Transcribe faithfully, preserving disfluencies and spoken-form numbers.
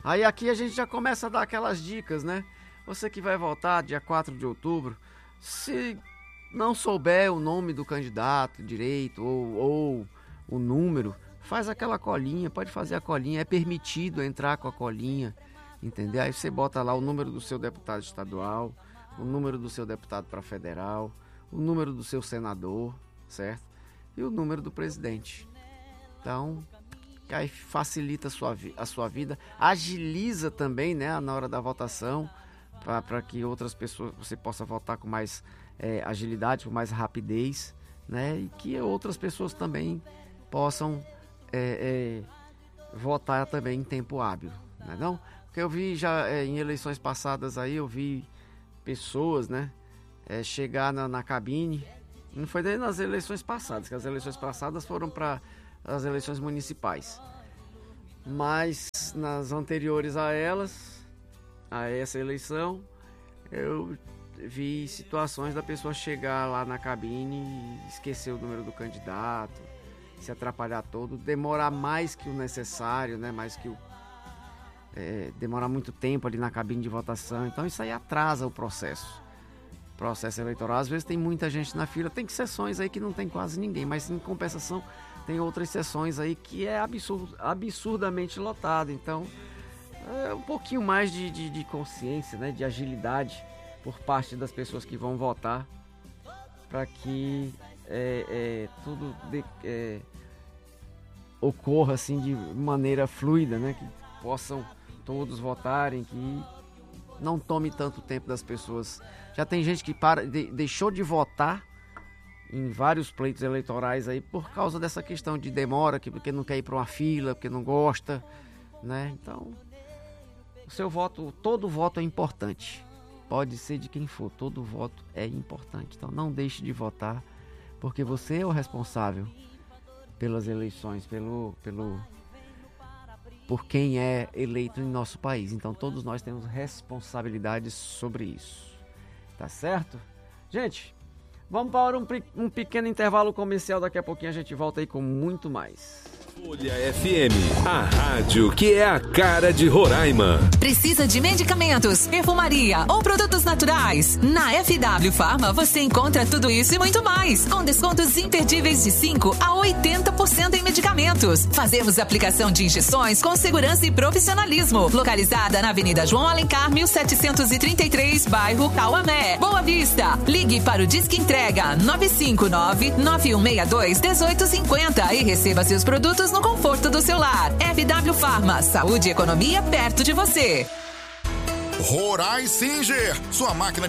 Aí aqui a gente já começa a dar aquelas dicas, né? Você que vai votar dia quatro de outubro, se não souber o nome do candidato direito ou, ou o número, faz aquela colinha, pode fazer a colinha, é permitido entrar com a colinha, entendeu? Aí você bota lá o número do seu deputado estadual, o número do seu deputado para federal, o número do seu senador, certo? E o número do presidente. Então, aí facilita a sua, a sua vida, agiliza também, né, na hora da votação, para que outras pessoas, você possa votar com mais é, agilidade, com mais rapidez, né, e que outras pessoas também possam é, é, votar também em tempo hábil, não é não? Porque eu vi já é, em eleições passadas aí, eu vi pessoas, né, é, chegar na, na cabine, não foi nem nas eleições passadas, que as eleições passadas foram para as eleições municipais, mas nas anteriores a elas, a essa eleição, eu vi situações da pessoa chegar lá na cabine e esquecer o número do candidato, se atrapalhar todo, demorar mais que o necessário, né? Mais que o é, demorar muito tempo ali na cabine de votação. Então isso aí atrasa o processo. Processo eleitoral, às vezes tem muita gente na fila, tem sessões aí que não tem quase ninguém, mas em compensação tem outras sessões aí que é absurd, absurdamente lotado. Então é um pouquinho mais de, de, de consciência, né, de agilidade por parte das pessoas que vão votar, para que é, é, tudo de, é, ocorra assim de maneira fluida, né, que possam todos votarem, que não tome tanto tempo das pessoas. Já tem gente que para, de, deixou de votar em vários pleitos eleitorais aí por causa dessa questão de demora, que, porque não quer ir para uma fila, porque não gosta, né? Então, o seu voto, todo voto é importante. Pode ser de quem for, todo voto é importante. Então não deixe de votar, porque você é o responsável pelas eleições, pelo, pelo, por quem é eleito em nosso país. Então todos nós temos responsabilidades sobre isso. Tá certo? Gente, vamos para um, um pequeno intervalo comercial. Daqui a pouquinho a gente volta aí com muito mais. Folha F M, a rádio que é a cara de Roraima. Precisa de medicamentos, perfumaria ou produtos naturais? Na F W Pharma você encontra tudo isso e muito mais, com descontos imperdíveis de cinco a oitenta por cento em medicamentos. Fazemos aplicação de injeções com segurança e profissionalismo. Localizada na Avenida João Alencar, mil setecentos e trinta e três, bairro Cauamé, Boa Vista. Ligue para o Disque Entrega nove cinco nove, nove um seis dois, um oito cinco zero e receba seus produtos no conforto do seu lar. F W Pharma, saúde e economia perto de você. Rorai Singer, sua máquina